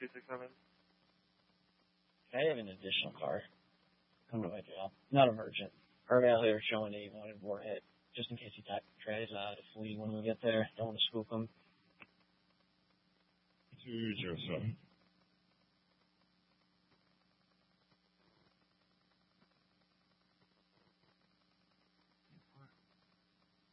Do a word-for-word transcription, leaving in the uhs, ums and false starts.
two six seven. I have an additional car. Come to my job. Not emergent. Our guy here showing that he wanted warhead, just in case he t- tries uh, to flee when we get there. Don't want to spook him. two zero seven.